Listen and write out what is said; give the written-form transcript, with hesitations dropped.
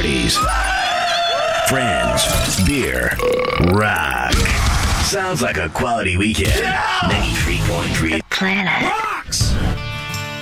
parties. Friends, beer, rock. Sounds like a quality weekend. 93.3 Planet.